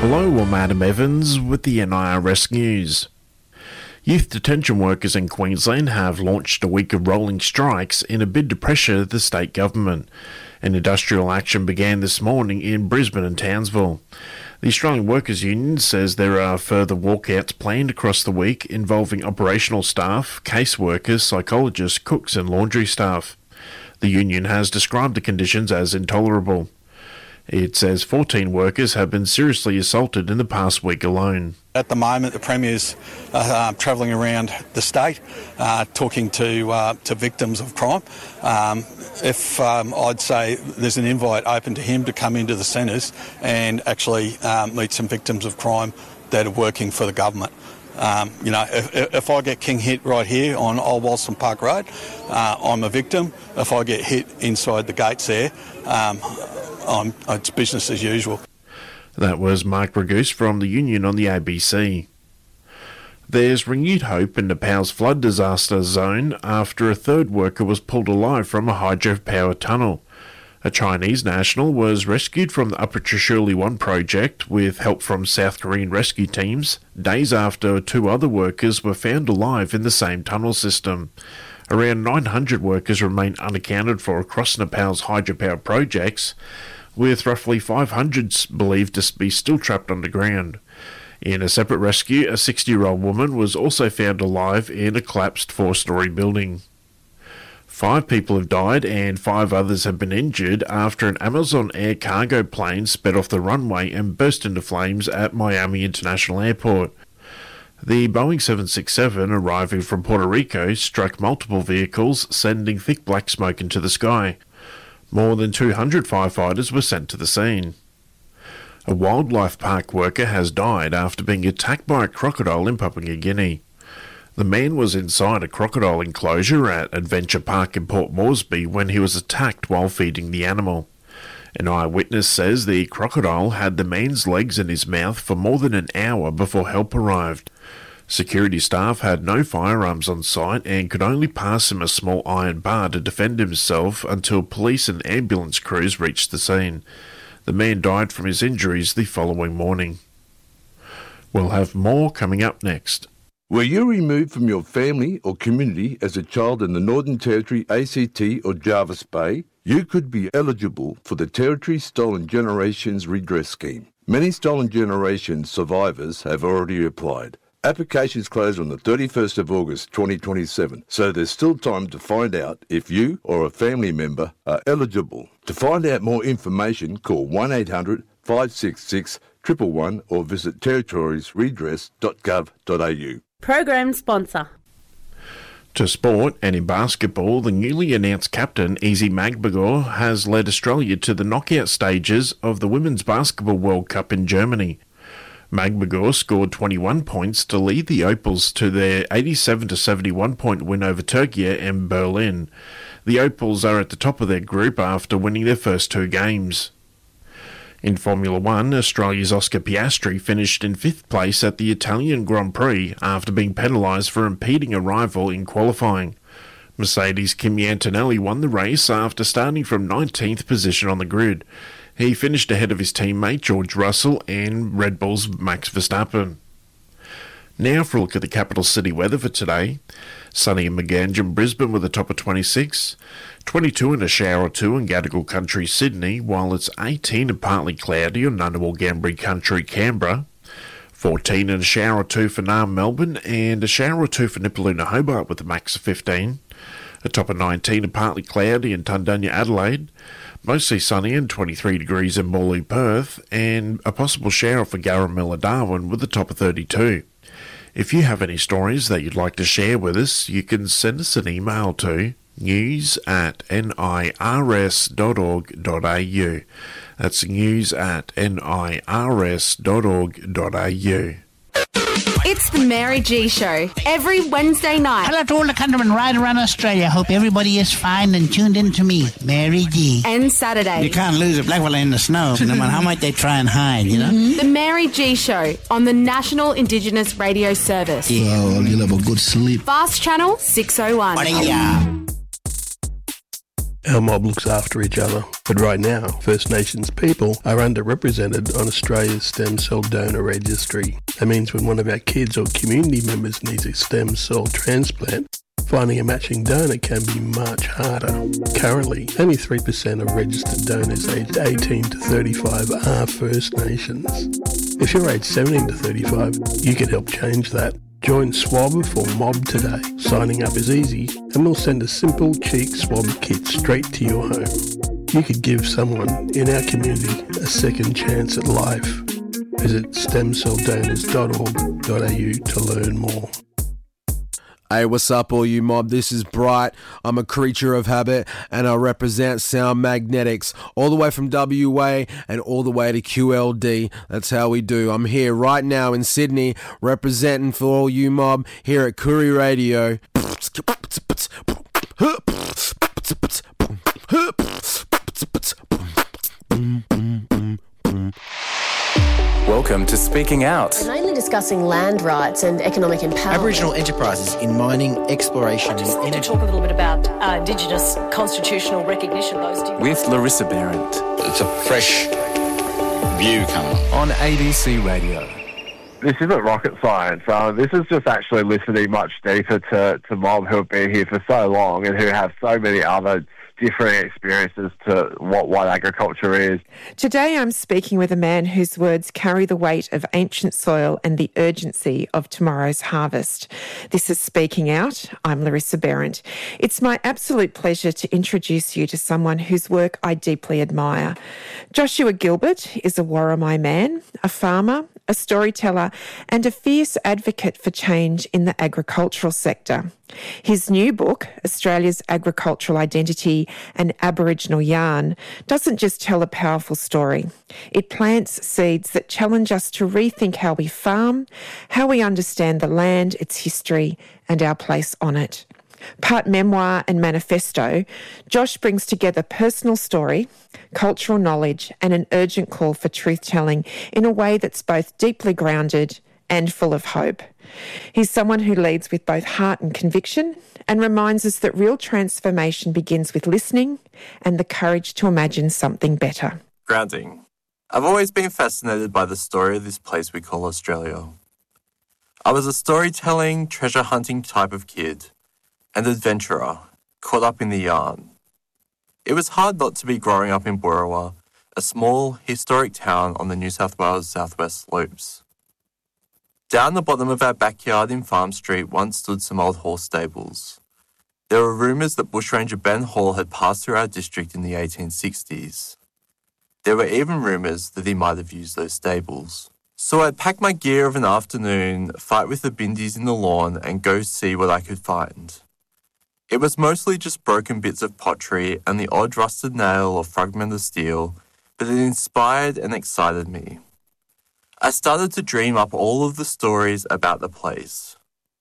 Hello, I'm Adam Evans with the NIRS News. Youth detention workers in Queensland have launched a week of rolling strikes in a bid to pressure the state government. An industrial action began this morning in Brisbane and Townsville. The Australian Workers Union says there are further walkouts planned across the week involving operational staff, caseworkers, psychologists, cooks and laundry staff. The union has described the conditions as intolerable. It says 14 workers have been seriously assaulted in the past week alone. At the moment, the Premier's travelling around the state, talking to victims of crime. I'd say there's an invite open to him to come into the centres and actually meet some victims of crime that are working for the government. If I get king hit right here on Old Walston Park Road, I'm a victim. If I get hit inside the gates there, it's business as usual. That was Mark Bragoose from the union on the ABC. There's renewed hope in Nepal's flood disaster zone after a third worker was pulled alive from a hydropower tunnel. A Chinese national was rescued from the Upper Trishuli 1 project with help from South Korean rescue teams days after two other workers were found alive in the same tunnel system. Around 900 workers remain unaccounted for across Nepal's hydropower projects, with roughly 500 believed to be still trapped underground. In a separate rescue, a 60-year-old woman was also found alive in a collapsed 4-storey building. 5 people have died and 5 others have been injured after an Amazon Air cargo plane sped off the runway and burst into flames at Miami International Airport. The Boeing 767, arriving from Puerto Rico, struck multiple vehicles, sending thick black smoke into the sky. More than 200 firefighters were sent to the scene. A wildlife park worker has died after being attacked by a crocodile in Papua New Guinea. The man was inside a crocodile enclosure at Adventure Park in Port Moresby when he was attacked while feeding the animal. An eyewitness says the crocodile had the man's legs in his mouth for more than an hour before help arrived. Security staff had no firearms on site and could only pass him a small iron bar to defend himself until police and ambulance crews reached the scene. The man died from his injuries the following morning. We'll have more coming up next. Were you removed from your family or community as a child in the Northern Territory, ACT or Jervis Bay? You could be eligible for the Territory Stolen Generations Redress Scheme. Many Stolen Generations survivors have already applied. Applications close on the 31st of August 2027, so there's still time to find out if you or a family member are eligible. To find out more information, call 1800 566 111 or visit territoriesredress.gov.au. Program sponsor. To sport, and in basketball, the newly announced captain, Easy Magbagor, has led Australia to the knockout stages of the Women's Basketball World Cup in Germany. Magbagor scored 21 points to lead the Opals to their 87-71 point win over Turkey and Berlin. The Opals are at the top of their group after winning their first 2 games. In Formula 1, Australia's Oscar Piastri finished in 5th place at the Italian Grand Prix after being penalised for impeding a rival in qualifying. Mercedes' Kimi Antonelli won the race after starting from 19th position on the grid. He finished ahead of his teammate George Russell and Red Bull's Max Verstappen. Now for a look at the capital city weather for today. Sunny in Maganjum, Brisbane with a top of 26, 22 and a shower or 2 in Gadigal Country, Sydney, while it's 18 and partly cloudy on Ngunnawal Gambri Country, Canberra, 14 and a shower or 2 for Naarm, Melbourne, and a shower or 2 for Nipaluna, Hobart with a max of 15, a top of 19 and partly cloudy in Tundunya, Adelaide, mostly sunny and 23 degrees in Morley, Perth, and a possible shower for Garramilla, Darwin with a top of 32. If you have any stories that you'd like to share with us, you can send us an email to news@nirs.org.au. That's news@nirs.org.au. It's the Mary G Show, every Wednesday night. Hello to all the countrymen right around Australia. Hope everybody is fine and tuned in to me, Mary G. And Saturday. You can't lose a black fella in the snow, no matter how much they try and hide, you know? The Mary G Show on the National Indigenous Radio Service. Yeah. Oh, you'll have a good sleep. Fast Channel 601. What are ya? Our mob looks after each other, but right now, First Nations people are underrepresented on Australia's stem cell donor registry. That means when one of our kids or community members needs a stem cell transplant, finding a matching donor can be much harder. Currently, only 3% of registered donors aged 18 to 35 are First Nations. If you're aged 17 to 35, you can help change that. Join Swab for Mob today. Signing up is easy, and we'll send a simple cheek swab kit straight to your home. You could give someone in our community a second chance at life. Visit stemcelldonors.org.au to learn more. Hey, what's up, all you mob? This is Bright. I'm a creature of habit, and I represent Sound Magnetics, all the way from WA and all the way to QLD. That's how we do. I'm here right now in Sydney, representing for all you mob here at Koori Radio. Welcome to Speaking Out. We're mainly discussing land rights and economic empowerment. Aboriginal enterprises in mining, exploration and energy. energy. To talk a little bit about Indigenous constitutional recognition. With Larissa Behrendt. It's a fresh view coming on ABC Radio. This isn't rocket science. This is just actually listening much deeper to mob who have been here for so long and who have so many other different experiences to what agriculture is. Today I'm speaking with a man whose words carry the weight of ancient soil and the urgency of tomorrow's harvest. This is Speaking Out. I'm Larissa Behrendt. It's my absolute pleasure to introduce you to someone whose work I deeply admire. Joshua Gilbert is a Worimi man, a farmer, a storyteller and a fierce advocate for change in the agricultural sector. His new book, Australia's Agricultural Identity, An Aboriginal Yarn, doesn't just tell a powerful story. It plants seeds that challenge us to rethink how we farm, how we understand the land, its history, and our place on it. Part memoir and manifesto, Josh brings together personal story, cultural knowledge, and an urgent call for truth-telling in a way that's both deeply grounded and full of hope. He's someone who leads with both heart and conviction and reminds us that real transformation begins with listening and the courage to imagine something better. Grounding. I've always been fascinated by the story of this place we call Australia. I was a storytelling, treasure hunting type of kid, an adventurer, caught up in the yarn. It was hard not to be growing up in Boorowa, a small, historic town on the New South Wales southwest slopes. Down the bottom of our backyard in Farm Street once stood some old horse stables. There were rumours that bushranger Ben Hall had passed through our district in the 1860s. There were even rumours that he might have used those stables. So I'd pack my gear of an afternoon, fight with the bindies in the lawn and go see what I could find. It was mostly just broken bits of pottery and the odd rusted nail or fragment of steel, but it inspired and excited me. I started to dream up all of the stories about the place.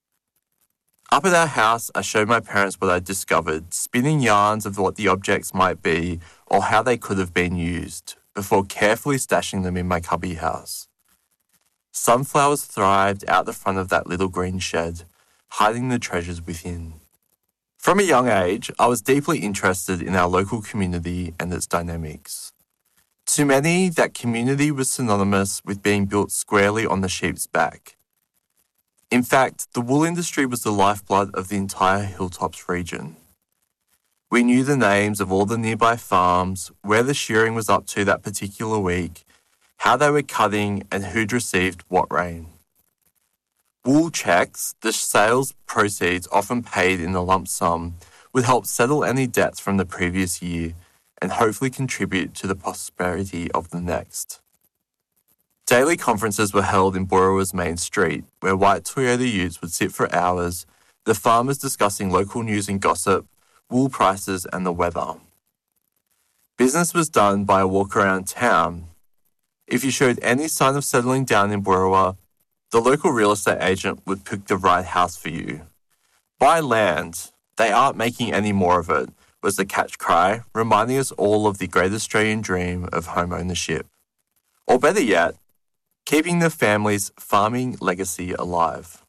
Up at our house, I showed my parents what I'd discovered, spinning yarns of what the objects might be or how they could have been used, before carefully stashing them in my cubby house. Sunflowers thrived out the front of that little green shed, hiding the treasures within. From a young age, I was deeply interested in our local community and its dynamics. To many, that community was synonymous with being built squarely on the sheep's back. In fact, the wool industry was the lifeblood of the entire Hilltops region. We knew the names of all the nearby farms, where the shearing was up to that particular week, how they were cutting, and who'd received what rain. Wool checks, the sales proceeds often paid in a lump sum, would help settle any debts from the previous year and hopefully contribute to the prosperity of the next. Daily conferences were held in Boorowa's main street, where white Toyota utes would sit for hours, the farmers discussing local news and gossip, wool prices and the weather. Business was done by a walk around town. If you showed any sign of settling down in Boorowa, the local real estate agent would pick the right house for you. Buy land. They aren't making any more of it, was the catch cry, reminding us all of the great Australian dream of home ownership. Or better yet, keeping the family's farming legacy alive.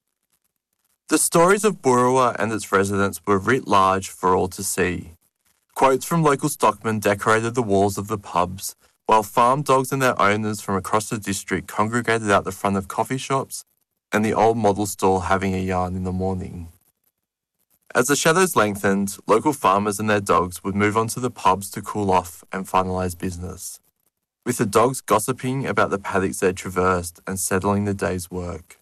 The stories of Boorowa and its residents were writ large for all to see. Quotes from local stockmen decorated the walls of the pubs, while farm dogs and their owners from across the district congregated out the front of coffee shops and the old model stall having a yarn in the morning. As the shadows lengthened, local farmers and their dogs would move on to the pubs to cool off and finalise business, with the dogs gossiping about the paddocks they'd traversed and settling the day's work.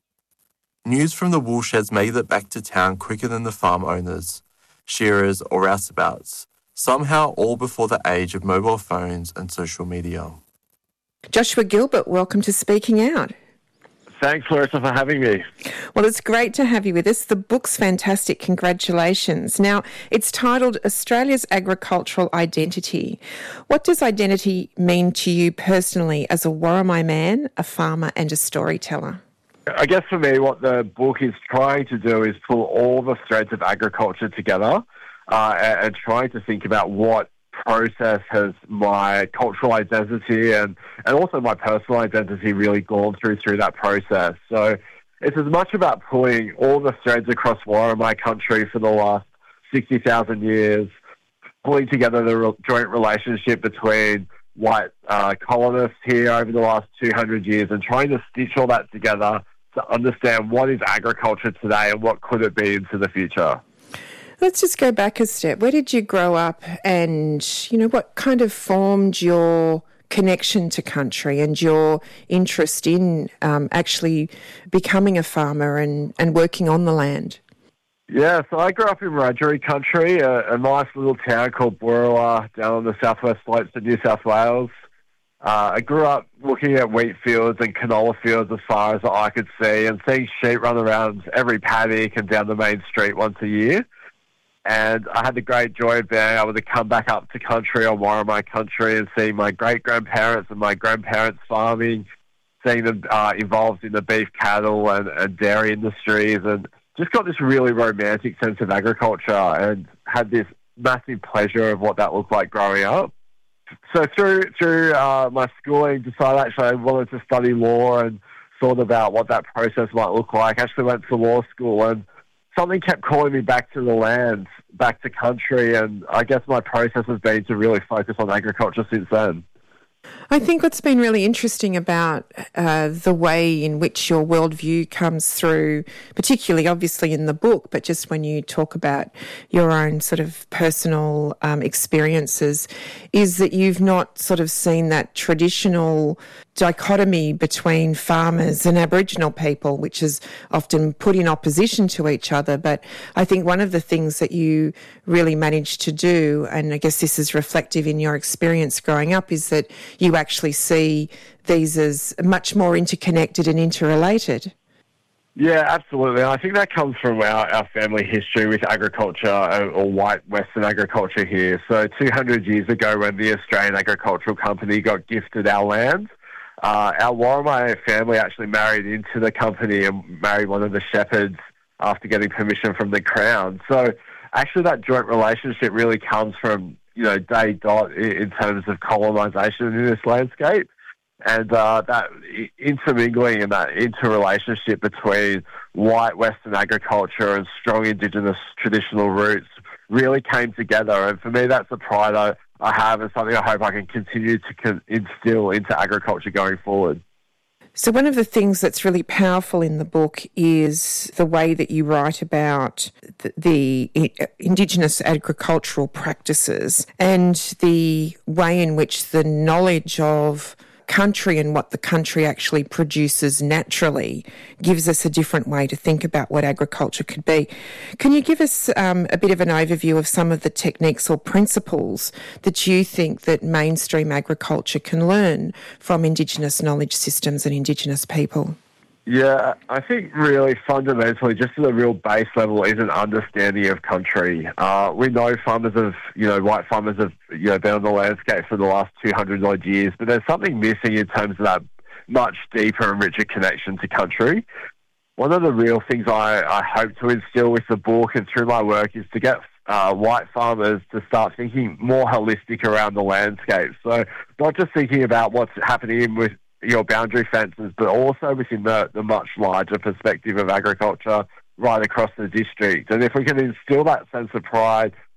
News from the wool sheds made it back to town quicker than the farm owners, shearers or roustabouts, somehow all before the age of mobile phones and social media. Joshua Gilbert, welcome to Speaking Out. Thanks, Larissa, for having me. Well, it's great to have you with us. The book's fantastic. Congratulations. Now, it's titled Australia's Agricultural Identity. What does identity mean to you personally as a Worimi man, a farmer and a storyteller? I guess for me, what the book is trying to do is pull all the threads of agriculture together and trying to think about what process has my cultural identity and also my personal identity really gone through that process. So it's as much about pulling all the threads across Worimi country for the last 60,000 years, pulling together the joint relationship between white colonists here over the last 200 years and trying to stitch all that together to understand what is agriculture today and what could it be into the future. Let's just go back a step. Where did you grow up and, what kind of formed your connection to country and your interest in actually becoming a farmer and working on the land? Yeah, so I grew up in Wiradjuri country, a nice little town called Boorowa down on the southwest slopes of New South Wales. I grew up looking at wheat fields and canola fields as far as I could see and seeing sheep run around every paddock and down the main street once a year. And I had the great joy of being able to come back up to country on Worimi country and seeing my great-grandparents and my grandparents farming, seeing them involved in the beef cattle and dairy industries, and just got this really romantic sense of agriculture and had this massive pleasure of what that looked like growing up. So through my schooling, decided actually I wanted to study law and thought about what that process might look like. Actually went to law school and something kept calling me back to the land, back to country, and I guess my process has been to really focus on agriculture since then. I think what's been really interesting about the way in which your worldview comes through, particularly obviously in the book, but just when you talk about your own sort of personal experiences, is that you've not sort of seen that traditional dichotomy between farmers and Aboriginal people, which is often put in opposition to each other. But I think one of the things that you really managed to do, and I guess this is reflective in your experience growing up, is that you actually see these as much more interconnected and interrelated. Yeah, absolutely. I think that comes from our family history with agriculture or white Western agriculture here. So 200 years ago when the Australian Agricultural Company got gifted our land, our Worimi family actually married into the company and married one of the shepherds after getting permission from the Crown. So actually that joint relationship really comes from, day dot in terms of colonisation in this landscape. And that intermingling and that interrelationship between white Western agriculture and strong Indigenous traditional roots really came together. And for me, that's a pride I have and something I hope I can continue to instill into agriculture going forward. So one of the things that's really powerful in the book is the way that you write about the Indigenous agricultural practices and the way in which the knowledge of country and what the country actually produces naturally gives us a different way to think about what agriculture could be. Can you give us a bit of an overview of some of the techniques or principles that you think that mainstream agriculture can learn from Indigenous knowledge systems and Indigenous people? Yeah, I think really fundamentally, just at a real base level, is an understanding of country. We know farmers have, white farmers have, been on the landscape for the last 200 odd years, but there's something missing in terms of that much deeper and richer connection to country. One of the real things I hope to instill with the book and through my work is to get white farmers to start thinking more holistic around the landscape. So not just thinking about what's happening with your boundary fences, but also within the much larger perspective of agriculture right across the district. And if we can instill that sense of pride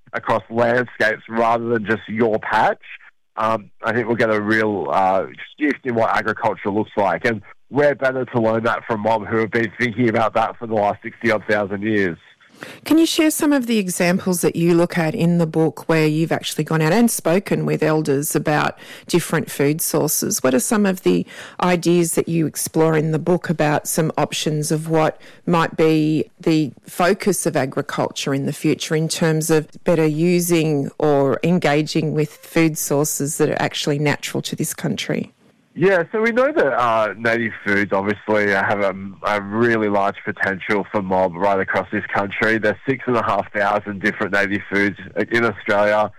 across landscapes rather than just your patch, I think we'll get a real shift in what agriculture looks like. And we're better to learn that from Mob, who have been thinking about that for the last 60-odd thousand years. Can you share some of the examples that you look at in the book where you've actually gone out and spoken with elders about different food sources? What are some of the ideas that you explore in the book about some options of what might be the focus of agriculture in the future in terms of better using or engaging with food sources that are actually natural to this country? Yeah, so we know that native foods obviously have a really large potential for mob right across this country. There's 6,500 different native foods in Australia,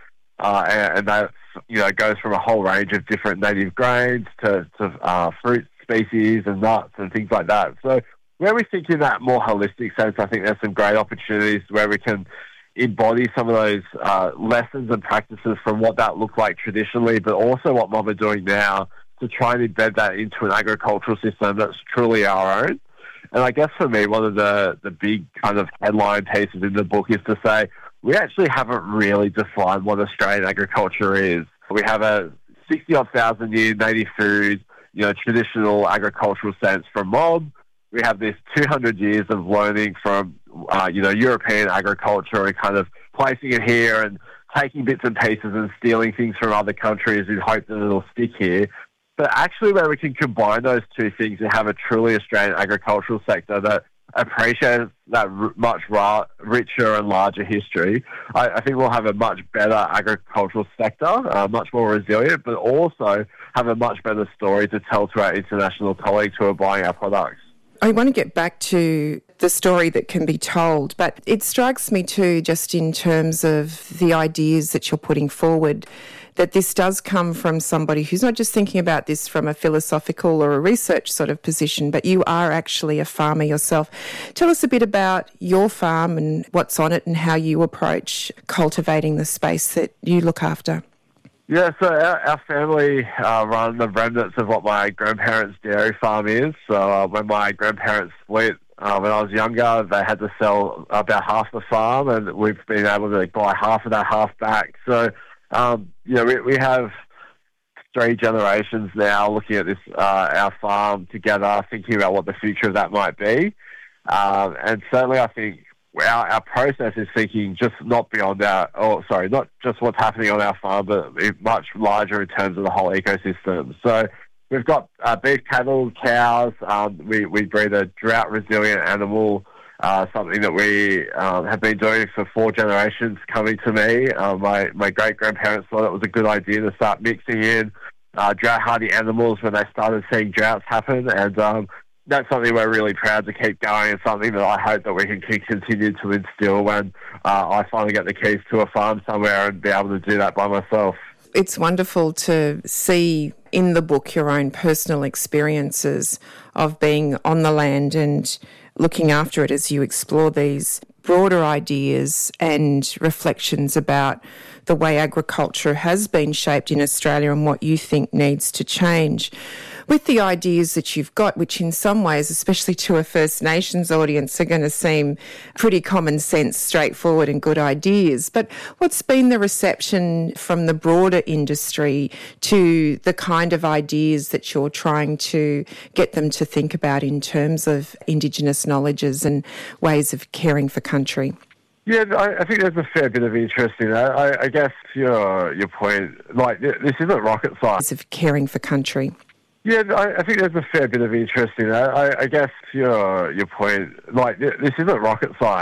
and that goes from a whole range of different native grains to fruit species and nuts and things like that. So where we think in that more holistic sense, I think there's some great opportunities where we can embody some of those lessons and practices from what that looked like traditionally, but also what mob are doing now, to try and embed that into an agricultural system that's truly our own. And I guess for me, one of the big kind of headline pieces in the book is to say, we actually haven't really defined what Australian agriculture is. We have a 60-odd thousand year native food, traditional agricultural sense from mob. We have this 200 years of learning from, European agriculture and kind of placing it here and taking bits and pieces and stealing things from other countries in hope that it'll stick here. But actually where we can combine those two things and have a truly Australian agricultural sector that appreciates that much richer and larger history, I think we'll have a much better agricultural sector, much more resilient, but also have a much better story to tell to our international colleagues who are buying our products. I want to get back to the story that can be told, but it strikes me too, just in terms of the ideas that you're putting forward, that this does come from somebody who's not just thinking about this from a philosophical or a research sort of position, but you are actually a farmer yourself. Tell us a bit about your farm and what's on it and how you approach cultivating the space that you look after. Yeah, so our family run the remnants of what my grandparents' dairy farm is. So when my grandparents split, when I was younger, they had to sell about half the farm, and we've been able to buy half of that half back. So, we have 3 generations now looking at this our farm together, thinking about what the future of that might be. And certainly I think our process is thinking just not just what's happening on our farm, but much larger in terms of the whole ecosystem. So we've got beef cattle, cows. We breed a drought-resilient animal, something that we have been doing for 4 generations coming to me. My great-grandparents thought it was a good idea to start mixing in drought-hardy animals when they started seeing droughts happen, and that's something we're really proud to keep going, and something that I hope that we can continue to instill when I finally get the keys to a farm somewhere and be able to do that by myself. It's wonderful to see in the book your own personal experiences of being on the land and looking after it as you explore these broader ideas and reflections about the way agriculture has been shaped in Australia and what you think needs to change. With the ideas that you've got, which in some ways, especially to a First Nations audience, are going to seem pretty common sense, straightforward and good ideas. But what's been the reception from the broader industry to the kind of ideas that you're trying to get them to think about in terms of Indigenous knowledges and ways of caring for country? Yeah, I think there's a fair bit of interest in that. I guess your point, this isn't rocket science. Of caring for country. Yeah, I think there's a fair bit of interest in that. I guess your point, this isn't rocket science.